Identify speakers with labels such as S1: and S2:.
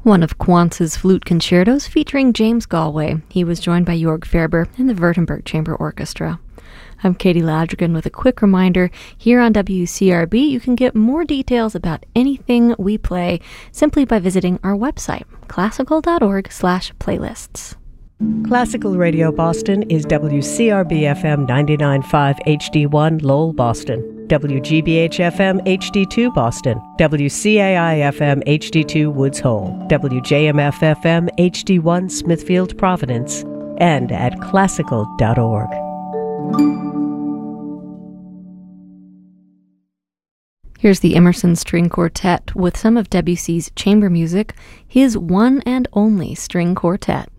S1: One of Quantz's flute concertos featuring James Galway. He was joined by Jörg Ferber and the Württemberg Chamber Orchestra. I'm Katie Ladrigan with a quick reminder. Here on WCRB, you can get more details about anything we play simply by visiting our website, classical.org/playlists.
S2: Classical Radio Boston is WCRB-FM 99.5 HD1 Lowell, Boston, WGBH-FM HD2 Boston, WCAI-FM HD2 Woods Hole, WJMF-FM HD1 Smithfield, Providence, and at classical.org.
S1: Here's the Emerson String Quartet with some of Debussy's chamber music, his one and only string quartet.